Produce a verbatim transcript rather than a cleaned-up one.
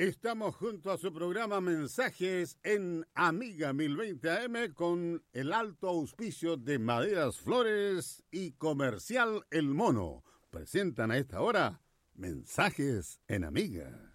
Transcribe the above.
Estamos junto a su programa Mensajes en Amiga mil veinte A M con el alto auspicio de Maderas Flores y Comercial El Mono. Presentan a esta hora Mensajes en Amiga.